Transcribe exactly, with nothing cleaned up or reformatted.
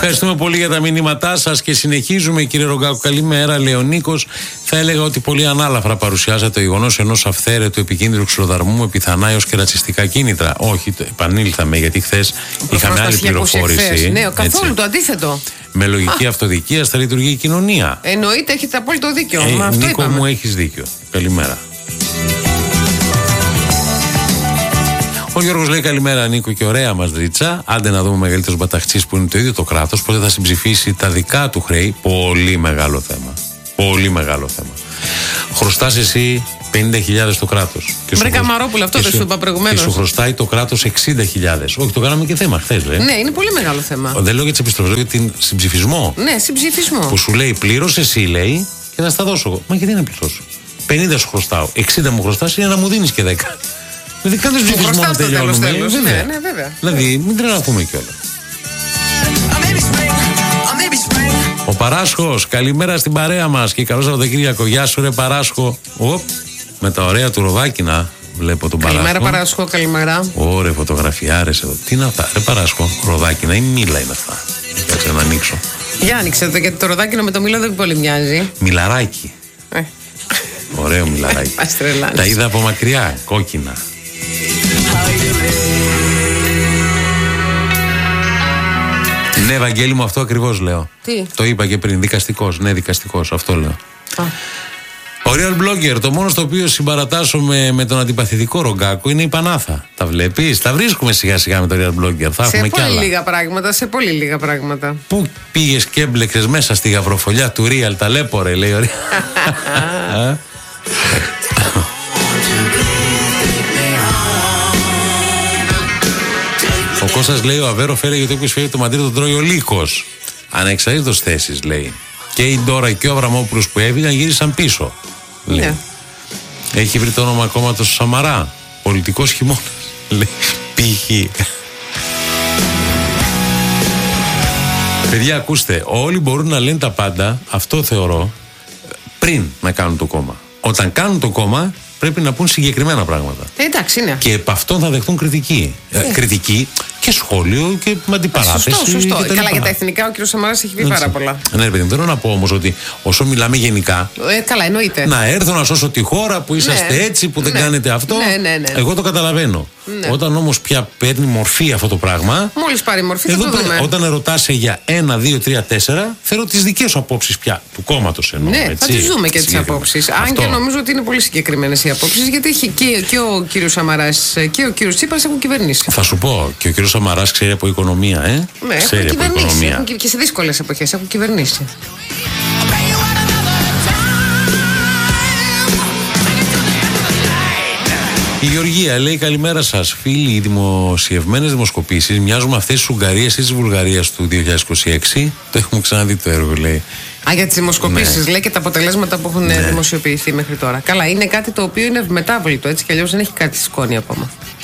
Ευχαριστούμε πολύ για τα μηνύματά σας και συνεχίζουμε, κύριε Ρογκάκο. Καλημέρα, λέει ο Νίκος. Θα έλεγα ότι πολύ ανάλαφρα παρουσιάζεται το γεγονός ενός αυθαίρετου επικίνδυνου ξυλοδαρμού με πιθανά έως και ρατσιστικά κίνητρα. Όχι, επανήλθαμε, γιατί χθες είχαμε άλλη πληροφόρηση. Ναι, καθόλου έτσι. Το αντίθετο. Με λογική αυτοδικία θα λειτουργεί η κοινωνία. Εννοείται, έχετε απόλυτο δίκιο. Ε, Μα αυτό Νίκο είπαμε. μου, έχεις δίκιο. Καλημέρα. Ο Γιώργος λέει καλημέρα, Νίκο, και ωραία μας δρίτσα. Άντε να δούμε μεγαλύτερος μπαταχτσής που είναι το ίδιο το κράτος, πότε θα συμψηφίσει τα δικά του χρέη. Πολύ μεγάλο θέμα. Πολύ μεγάλο θέμα. Χρωστάς εσύ πενήντα χιλιάδες το κράτος. Βρε Καμαρόπουλο, αυτό δεν σου είπα προηγουμένως. Και σου χρωστάει το κράτος εξήντα χιλιάδες. Όχι, το κάναμε και θέμα χθες, λέει. Ναι, είναι πολύ μεγάλο θέμα. Δεν λέω για τις επιστροφές, λέω για την συμψηφισμό. Ναι, συμψηφισμό. Που σου λέει πλήρωσε εσύ, λέει, και θα στα δώσω εγώ. Μα γιατί να πληρώσω. πενήντα σου χρωστάω, εξήντα μου χρωστάς, είναι να μου δίνεις και δέκα. Δηλαδή κάνεις ψηφισμό να τελειώνουμε. Ναι, ναι, βέβαια. Δηλαδή μην τρελαθούμε κιόλας. Ο Παράσχος, καλημέρα στην παρέα μας και καλό Σαββατοκύριακο. Γεια σου, ρε Παράσχο. Οπ, με τα ωραία του ροδάκινα βλέπω τον Παράσχο. Καλημέρα Παράσχο, καλημέρα. Ωραία, φωτογραφιάρες εδώ. Τι είναι αυτά, ρε Παράσχο, ροδάκινα ή μήλα είναι αυτά. Κάτσε να ανοίξω. Για άνοιξε το, γιατί το ροδάκινο με το μήλο δεν πολύ μοιάζει. Μιλαράκι. Ε. Ωραίο μιλαράκι. Τα είδα από μακριά, κόκκινα. Ναι, Βαγγέλη μου, αυτό ακριβώς λέω. Τι? Το είπα και πριν, δικαστικός. Ναι, δικαστικός, αυτό λέω. Α. Ο Real Blogger, το μόνο στο οποίο συμπαρατάσσομαι με τον αντιπαθητικό Ρογκάκο είναι η Πανάθα. Τα βλέπεις, τα βρίσκουμε σιγά σιγά με το Real Blogger. Θα σε έχουμε κι άλλα. Σε πολύ λίγα πράγματα, σε πολύ λίγα πράγματα. Πού πήγες και έμπλεξες μέσα στη γαυροφολιά του Real, ταλέπορε, λέει ο Real. Ο Κώστας λέει: ο Αβέρο φέρε γιατί όποιος φέρει το μαντήρι τον τρώει ο λύκος. Ανεξαρτήτως θέσης, λέει. Και η Ντόρα και ο Αβραμόπουλος που έβγαιναν γύρισαν πίσω. Λέει. Ναι. Έχει βρει το όνομα κόμματος Σαμαρά. Πολιτικός χειμώνας. Λέει. Π.χ. Παιδιά, ακούστε. Όλοι μπορούν να λένε τα πάντα. Αυτό θεωρώ. Πριν να κάνουν το κόμμα. Όταν κάνουν το κόμμα, πρέπει να πούν συγκεκριμένα πράγματα. Ε, εντάξει, είναι. Και επ' αυτόν θα δεχτούν κριτική. Ε. Ε, κριτική και σχόλιο και με αντιπαράθεση. Σωστό, σωστό. Καλά, για τα εθνικά ο κ. Σαμαράς έχει πει πάρα πολλά. Ναι, παιδί, θέλω να πω όμως ότι όσο μιλάμε γενικά. Ε, καλά, εννοείται. Να έρθω να σώσω τη χώρα που είσαστε ναι, έτσι, που δεν ναι, κάνετε αυτό. Ναι, ναι, ναι. Εγώ το καταλαβαίνω. Ναι. Όταν όμως πια παίρνει μορφή αυτό το πράγμα. Μόλις πάρει μορφή, θα εδώ, το δούμε. Όταν ερωτάσαι για ένα, δύο, τρία, τέσσερα, θέλω τις δικές σου απόψεις πια του κόμματος εννοώ. Ναι, έτσι, θα τις δούμε και τις απόψεις. Αν και νομίζω ότι είναι πολύ συγκεκριμένες οι απόψεις, γιατί και, και ο κ. Σαμαράς και ο κ. Τσίπρας έχουν κυβερνήσει. Θα σου πω, και ο κ. Σαμαράς ξέρει από οικονομία, ε. Ναι, ξέρει έχουν από οικονομία. Έχουν και σε δύσκολες εποχές έχουν κυβερνήσει. Η Γεωργία λέει καλημέρα σας. Φίλοι, οι δημοσιευμένες δημοσκοπήσεις μοιάζουν με αυτές τις Ουγγαρίας ή της Βουλγαρίας του δύο χιλιάδες είκοσι έξι. Το έχουμε ξαναδεί το έργο, λέει. Α, για τις δημοσκοπήσεις, ναι. Λέει, και τα αποτελέσματα που έχουν ναι. δημοσιοποιηθεί μέχρι τώρα. Καλά, είναι κάτι το οποίο είναι μετάβλητο, έτσι κι αλλιώς δεν έχει κάτι σκόνη ακόμα.